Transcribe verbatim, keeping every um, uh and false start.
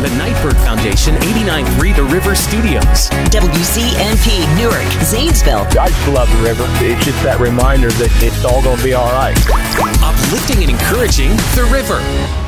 from the Nightbird Foundation, eighty-nine point three The River Studios. W C N P, Newark, Zanesville. I just love the river. It's just that reminder that it's all going to be all right. Uplifting and encouraging The River.